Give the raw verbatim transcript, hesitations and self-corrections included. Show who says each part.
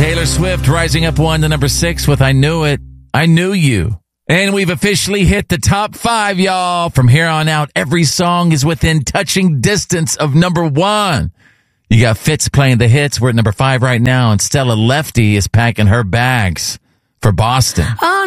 Speaker 1: Taylor Swift rising up one to number six with I Knew It, I Knew You. And we've officially hit the top five, y'all. From here on out, every song is within touching distance of number one. You got Fitz playing the hits. We're at number five right now, and Stella Lefty is packing her bags for Boston.